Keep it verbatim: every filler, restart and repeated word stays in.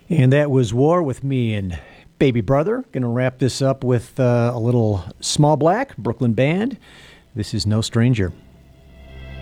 And that was War with me and Baby Brother. Going to wrap this up with uh, a little Small Black, Brooklyn band. This is No Stranger.